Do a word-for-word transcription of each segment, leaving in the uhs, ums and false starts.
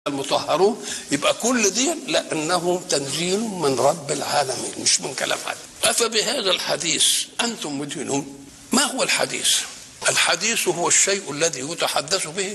المطهرون، يبقى كل دي لأنه تنزيل من رب العالمين مش من كلام حد. أفبهذا الحديث أنتم مدهنون؟ ما هو الحديث؟ الحديث هو الشيء الذي يتحدث به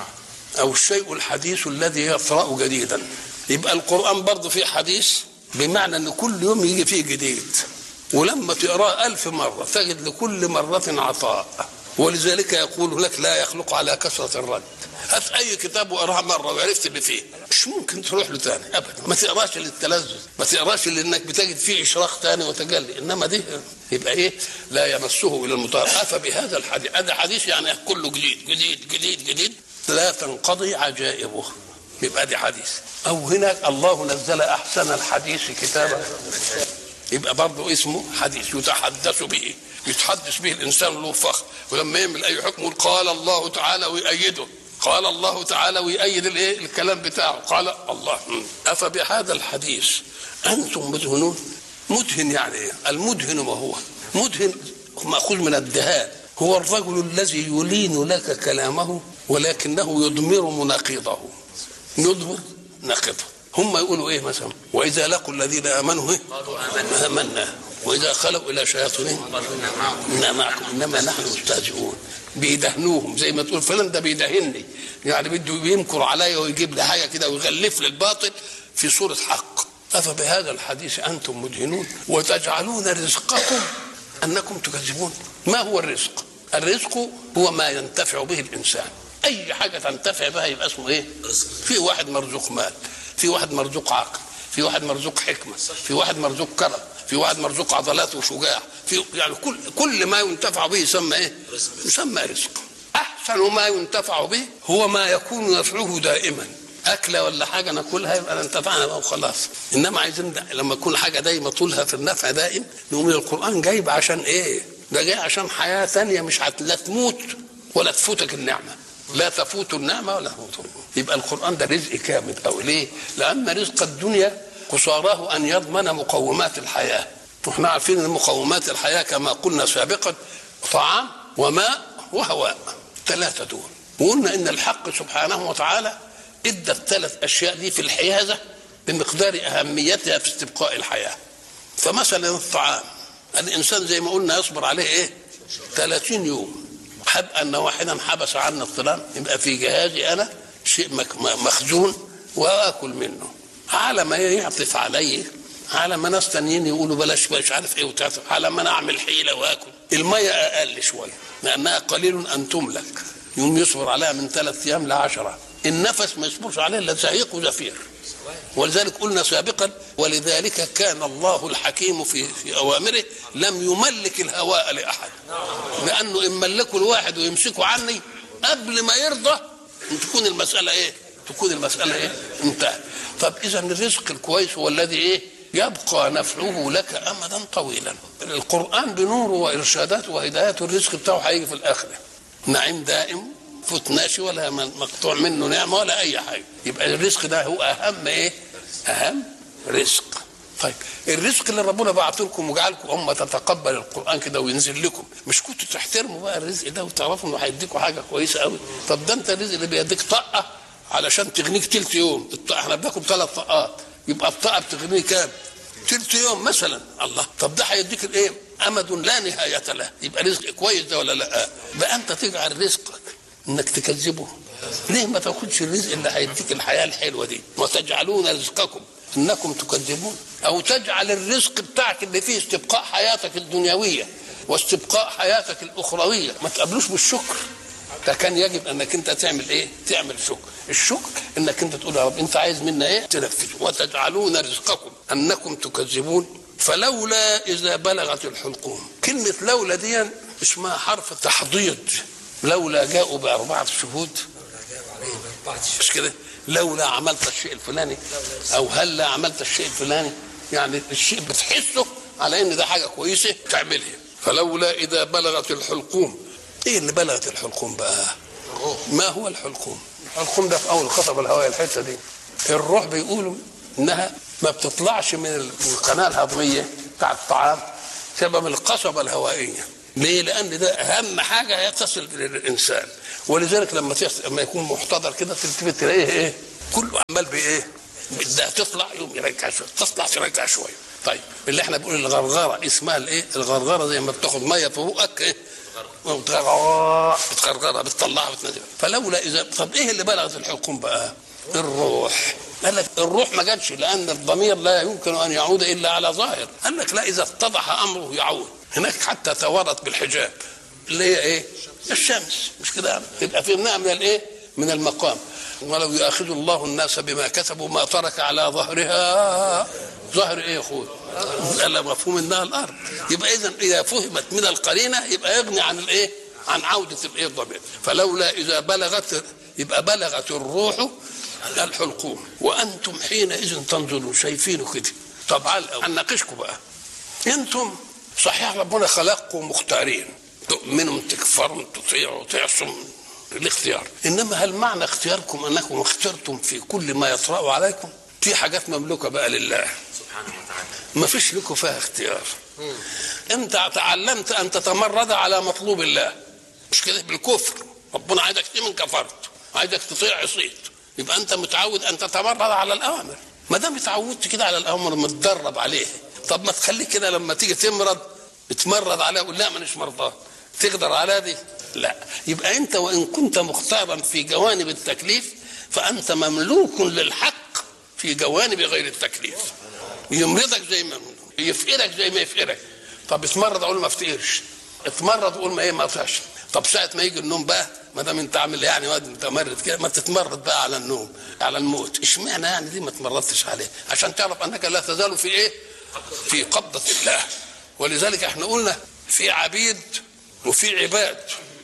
أو الشيء الحديث الذي يطرأ جديدا. يبقى القرآن برضه فيه حديث بمعنى أن كل يوم يجي فيه جديد، ولما تقرأ ألف مرة تجد لكل مرة عطاء، ولذلك يقول لك لا يخلق على كثرة الرد. هات أي كتاب وقرأها مرة وعرفت اللي فيه، مش ممكن تروح له تاني أبدا. ما تقراش للتلذذ، ما تقراش لأنك بتجد فيه إشراق تاني وتجلي، إنما دي يبقى إيه؟ لا يمسه إلى المطهر. فبهذا الحديث، هذا حديث يعني كله جديد جديد جديد جديد لا تنقضي عجائبه، يبقى دي حديث. أو هنا الله نزل أحسن الحديث كتابا، يبقى برضه اسمه حديث يتحدث به، يتحدث به الإنسان له فخر، ولما يعمل أي حكم يقول قال الله تعالى ويؤيده، قال الله تعالى ويؤيد الايه الكلام بتاعه، قال الله. أفبهذا الحديث أنتم مدهنون؟ مدهن يعني ايه؟ المدهن ما هو؟ مدهن مأخوذ من الدهان، هو الرجل الذي يلين لك كلامه ولكنه يضمر مناقضه، يضمر ناقضه. هم يقولوا ايه مثلا؟ واذا لقوا الذين امنوا ايه؟ قالوا آمنا، واذا خلوا الى شياطينهم إنا معكم انما نحن مستهزئون. بيدهنوهم زي ما تقول فلان ده بيدهنني، يعني بده يمكر عليا ويجيب لي حاجه كده ويغلف لي الباطل في صوره حق. افبهذا الحديث انتم مدهنون وتجعلون رزقكم انكم تكذبون. ما هو الرزق؟ الرزق هو ما ينتفع به الانسان، اي حاجه تنتفع بها يبقى اسمه ايه؟ في واحد مرزوق مال، في واحد مرزوق عقل، في واحد مرزوق حكمه، في واحد مرزوق كرم، في واحد مرزوق عضلات وشجاع، في يعني كل كل ما ينتفع به يسمى ايه؟ يسمى رزق. احسن ما ينتفع به هو ما يكون نفعه دائما، اكله ولا حاجه ناكلها يبقى انتفعنا بقى وخلاص. انما عايزين لما تكون حاجه دايما طولها في النفع دائم، نقول القران جايب عشان ايه؟ ده جاي عشان حياه ثانيه، مش لا تموت ولا تفوتك النعمه، لا تفوت النعمه ولا تفوت. يبقى القران ده رزق كامل. او ليه؟ لان رزق الدنيا قصاراه ان يضمن مقومات الحياه. احنا عارفين ان مقومات الحياه كما قلنا سابقا طعام وماء وهواء، ثلاثه دول. وقلنا ان الحق سبحانه وتعالى ادى الثلاث اشياء دي في الحيازه بمقدار اهميتها في استبقاء الحياه. فمثلا الطعام، الانسان زي ما قلنا يصبر عليه ايه؟ ثلاثين يوم. حب ان واحدا حبس عنا الطعام، يبقى في جهازي انا شيء مخزون واكل منه، على ما يعطف عليه، على ما ناس تانيين يقولوا بلاش مش عارف ايه وتعطف، على ما نعمل حيله واكل. الميه اقل شويه لانها قليل ان تملك، يوم يصبر عليها من ثلاث ايام لعشره. النفس ما يصبرش عليه الا زهيق وزفير. ولذلك قلنا سابقا ولذلك كان الله الحكيم في في اوامره لم يملك الهواء لاحد، لانه ان ملكه الواحد ويمسكه عني قبل ما يرضى تكون المساله ايه؟ تكون المساله ايه؟ انتهت. طب اذا الرزق الكويس هو الذي ايه؟ يبقى نفعه لك امدا طويلا. القران بنوره وارشاداته وهداياته الرزق بتاعه هيجي في الاخره نعيم دائم، فتناش ولا مقطوع منه نعمه ولا اي حاجه. يبقى الرزق ده هو اهم ايه؟ اهم رزق. طيب الرزق اللي ربنا بعته لكم وجعلكم امه تتقبل القران كده وينزل لكم، مش كنتوا تحترموا بقى الرزق ده وتعرفوا انه هيديكم حاجه كويسه قوي؟ طب ده انت الرزق اللي بيديك طاقه علشان تغنيك تلت يوم، احنا بناكل ثلاث طاقات، يبقى الطاقه بتغني كام؟ تلت يوم مثلا. الله، طب ده هيديك الايه؟ امد لا نهايه له. يبقى رزق كويس ده ولا لا؟ بقى انت تجعل رزقك انك تكذبه. ليه ما تاخدش الرزق اللي هيديك الحياه الحلوه دي؟ وتجعلون رزقكم انكم تكذبون. او تجعل الرزق بتاعك اللي فيه استبقاء حياتك الدنيويه واستبقاء حياتك الاخرويه ما تقابلوش بالشكر. ده كان يجب انك انت تعمل ايه؟ تعمل شكر. الشكر انك انت تقول يا رب انت عايز منا ايه؟ تنفذه. وتجعلون رزقكم انكم تكذبون فلولا اذا بلغت الحلقوم. كلمه لولا دي اسمها حرف تحضيض. لولا جاءوا باربعه شهود، مش كده؟ لولا عملت الشيء الفلاني، او هلا عملت الشيء الفلاني، يعني الشيء بتحسه على ان ده حاجه كويسه تعملها. فلولا اذا بلغت الحلقوم. ايه اللي بلغت الحلقوم بقى؟ ما هو الحلقوم؟ الحلقوم ده في اول القصبه الهوائيه، الحته دي الروح بيقولوا انها ما بتطلعش من القناه الهضميه بتاع الطعام سبب القصبه الهوائيه. ليه؟ لان ده اهم حاجه هي تصل للانسان. ولذلك لما لما يكون محتضر كده تلتفت تلاقيه ايه؟ كله عمال بايه؟ بدها تطلع يوم يرجع شويه، تطلع ترجع شويه. طيب اللي احنا بنقول الغرغره اسمها الايه؟ الغرغره زي ما بتاخد ميه في بقك ايه؟ بتغرغرها بتطلعها بتنزلها. فلولا اذا طب ايه اللي بلغت الحكم بقى؟ الروح. قال لك الروح ما جاتش لان الضمير لا يمكن ان يعود الا على ظاهر. قال لك لا، اذا اتضح امره يعود. هناك حتى توارت بالحجاب اللي هي ايه؟ الشمس، مش كده؟ تبقى فهمناها من الايه؟ من المقام. ولو يؤاخذ الله الناس بما كسبوا ما ترك على ظهرها. ظهر ايه يا اخويا؟ الا مفهوم انها الارض. يبقى اذا اذا فهمت من القرينه يبقى يغني عن الايه؟ عن عوده الايه؟ الضمير. فلولا اذا بلغت، يبقى بلغت الروح الحلقوم وانتم حينئذ تنظرون. شايفينه كده. طب هنناقشكم بقى. انتم صحيح ربنا خلقكم مختارين، تؤمنوا تكفروا تطيعوا تعصوا الاختيار، انما هل معنى اختياركم انكم اخترتم في كل ما يطرأ عليكم؟ في حاجات مملوكه بقى لله سبحانه وتعالى ما فيش لكم فيها اختيار. مم. انت تعلمت ان تتمرد على مطلوب الله، مش كده؟ بالكفر. ربنا عايزك تؤمن كفرت، عايزك تطيع عصيت، يبقى انت متعود ان تتمرد على الاوامر. ما دام اتعودت كده على الاوامر متدرب عليه، طب ما تخليك كده لما تيجي تمرض تمرض عليها ولا لا مانيش مرضاه؟ تقدر على دي؟ لا. يبقى انت وان كنت مختارا في جوانب التكليف فانت مملوك للحق في جوانب غير التكليف. يمرضك زي ما يفقرك زي ما يفقرك. طب اتمرض اقول ما افتقرش، اتمرض اقول ما ايه ما اطيعش. طب ساعه ما يجي النوم بقى، ما دام انت عامل يعني واد متمرد كده، ما تتمرد بقى على النوم على الموت. اشمعنى يعني دي ما تمرضتش عليه؟ عشان تعرف انك لا تزال في ايه؟ في قبضه الله. ولذلك احنا قلنا في عبيد وفي عباد.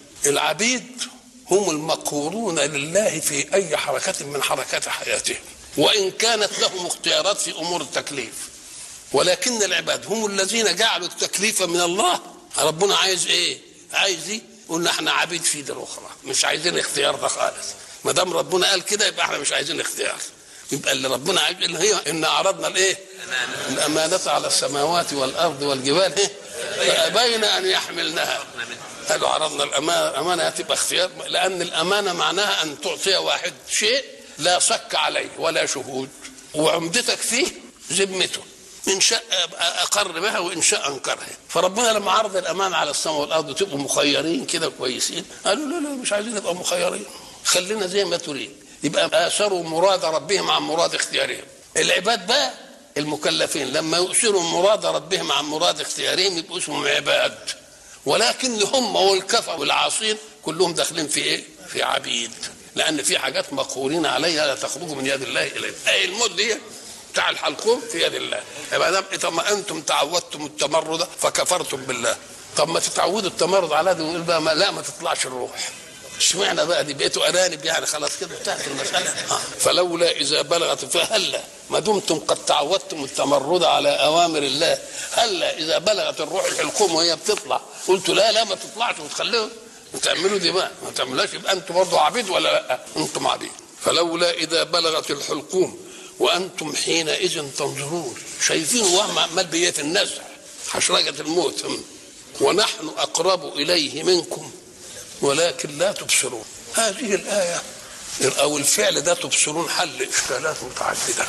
العبيد هم المقهورون لله في اي حركه من حركات حياتهم، وان كانت لهم اختيارات في امور التكليف، ولكن العباد هم الذين جعلوا التكليف من الله. ربنا عايز ايه؟ عايز ايه؟ قلنا احنا عبيد في دي الاخرى، مش عايزين اختيار ده خالص. ما دام ربنا قال كده يبقى احنا مش عايزين اختيار. يبقى اللي ربنا عايز اللي هي ان عرضنا الايه؟ الامانه على السماوات والارض والجبال ايه؟ فابين ان يحملنها. قالوا عرضنا الامانه. الامانه هتبقى اختيار، لان الامانه معناها ان تعطي واحد شيء لا شك عليه ولا شهود، وعمدتك فيه ذمته، ان شاء اقر بها وان شاء انكرها. فربنا لما عرض الامانه على السماء والارض تبقوا مخيرين كده كويسين، قالوا لا لا مش عايزين نبقى مخيرين، خلينا زي ما تريد. يبقى اثروا مراد ربهم عن مراد اختيارهم. العباد بقى المكلفين لما يؤثروا مراد ربهم عن مراد اختيارهم يبقوا اسمهم عباد، ولكن هم والكفر والعاصين كلهم داخلين في ايه؟ في عبيد، لان في حاجات مقهورين عليها لا تخرج من يد الله اليه. اي الموت دي بتاع الحلقوم في يد الله. يبقى طب ما انتم تعودتم التمرد فكفرتم بالله، طب ما تتعودوا التمرد على دي ونقول بقى ما لا ما تطلعش الروح. اشمعنى بقى دي بقيتوا ارانب يعني خلاص كده انتهت المساله. آه. فلولا اذا بلغت فهلا ما دمتم قد تعودتم التمرد على اوامر الله، هلا اذا بلغت الروح الحلقوم وهي بتطلع قلتوا لا لا ما تطلعش وتخلوه وتعملوا دي بقى ما تعملوش، يبقى انتم برضه عبيد ولا لا؟ انتم عبيد. فلولا اذا بلغت الحلقوم وانتم حينئذ تنظرون. شايفين وهم عمال بيه في النزع حشرجه الموت، ونحن اقرب اليه منكم ولكن لا تبصرون. هذه الآية أو الفعل ده تبصرون حل إشكالات متعددة.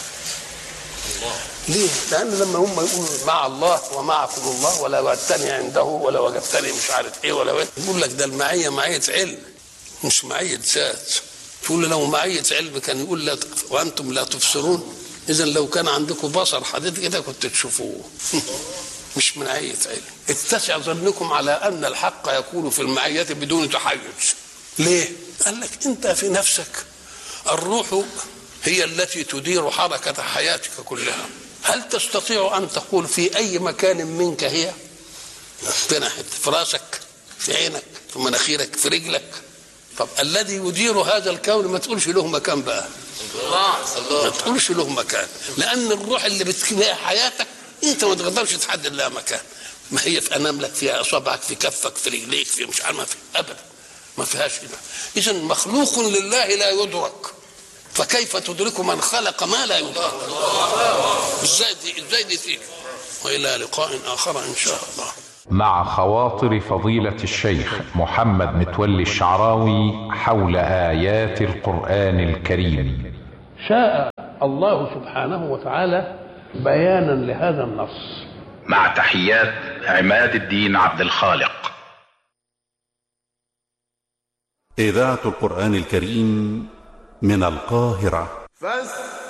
ليه؟ لأن لما هم يقولوا مع الله ومعكم الله ولا وجدتني عنده ولا وجدتني مش عارف إيه ولا وين، يقول لك ده المعية معية علم مش معية ذات. تقول لو معية علم كان يقول لا وأنتم لا تبصرون. إذا لو كان عندكم بصر حديد كده كنت تشوفوه. مش من معية علم. اتسع ظنكم على أن الحق يكون في المعية بدون تحيز. ليه؟ قال لك أنت في نفسك الروح هي التي تدير حركة حياتك كلها. هل تستطيع أن تقول في أي مكان منك هي؟ في ناحية في راسك، في عينك، في مناخيرك، في رجلك. طب الذي يدير هذا الكون ما تقولش له مكان بقى. ما تقولش له مكان، لأن الروح اللي بتكلها حياتك انت ما تقدرش تحدد لها مكان. ما هي في اناملك، في اصابعك، في كفك، في رجليك، في مش عارف ما في ابدا ما فيهاش كده. اذا مخلوق لله لا يدرك، فكيف تدرك من خلق ما لا يدرك؟ ازاي دي ازاي دي فيك؟ والى لقاء اخر ان شاء الله. مع خواطر فضيلة الشيخ محمد متولي الشعراوي حول آيات القرآن الكريم. شاء الله سبحانه وتعالى بيانا لهذا النص. مع تحيات عماد الدين عبد الخالق. إذاعة القرآن الكريم من القاهرة. فاستمعوا